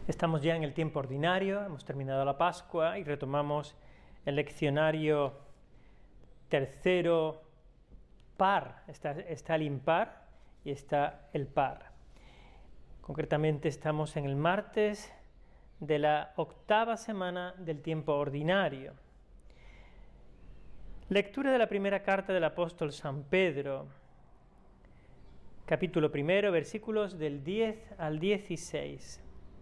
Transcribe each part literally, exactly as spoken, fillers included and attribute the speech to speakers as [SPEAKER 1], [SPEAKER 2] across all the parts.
[SPEAKER 1] Estamos ya en el tiempo ordinario, hemos terminado la Pascua y retomamos el leccionario tercero par. Está, está el impar y está el par. Concretamente estamos en el martes de la octava semana del tiempo ordinario. Lectura de la primera carta del apóstol San Pedro, capítulo primero, versículos del diez al dieciséis.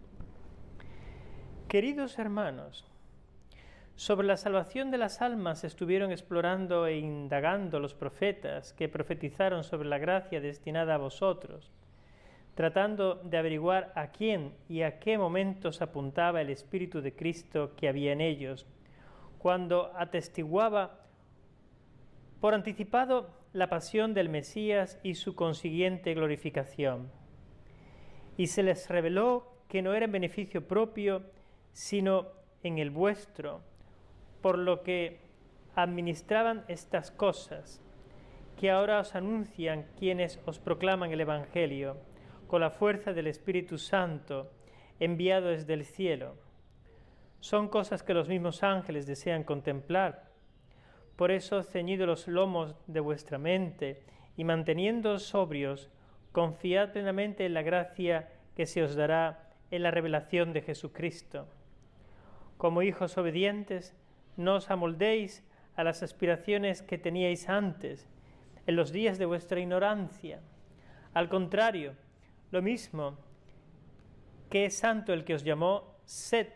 [SPEAKER 1] Queridos hermanos, sobre la salvación de las almas estuvieron explorando e indagando los profetas que profetizaron sobre la gracia destinada a vosotros, tratando de averiguar a quién y a qué momentos apuntaba el Espíritu de Cristo que había en ellos, cuando atestiguaba por anticipado la pasión del Mesías y su consiguiente glorificación. Y se les reveló que no era en beneficio propio, sino en el vuestro, por lo que administraban estas cosas, que ahora os anuncian quienes os proclaman el Evangelio, con la fuerza del Espíritu Santo, enviado desde el cielo. Son cosas que los mismos ángeles desean contemplar. Por eso, ceñido los lomos de vuestra mente y manteniéndoos sobrios, confiad plenamente en la gracia que se os dará en la revelación de Jesucristo. Como hijos obedientes, no os amoldéis a las aspiraciones que teníais antes, en los días de vuestra ignorancia. Al contrario, lo mismo que es santo el que os llamó, sed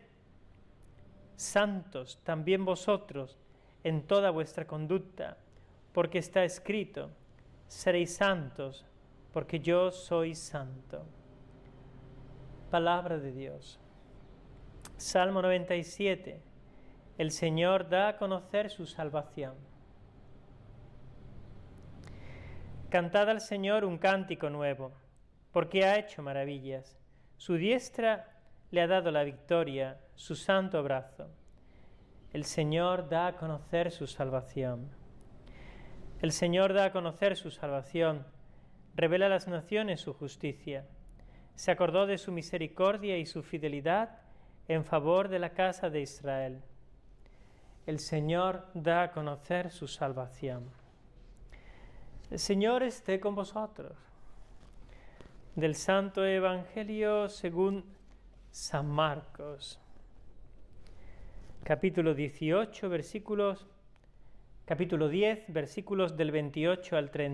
[SPEAKER 1] santos también vosotros en toda vuestra conducta, porque está escrito, seréis santos, porque yo soy santo. Palabra de Dios. Salmo noventa y siete. El Señor da a conocer su salvación. Cantad al Señor un cántico nuevo, porque ha hecho maravillas. Su diestra le ha dado la victoria, su santo brazo. El Señor da a conocer su salvación. El Señor da a conocer su salvación, revela a las naciones su justicia. Se acordó de su misericordia y su fidelidad en favor de la casa de Israel. El Señor da a conocer su salvación. El Señor esté con vosotros. Del Santo Evangelio según San Marcos, capítulo dieciocho, versículos, capítulo diez, versículos del veintiocho al treinta.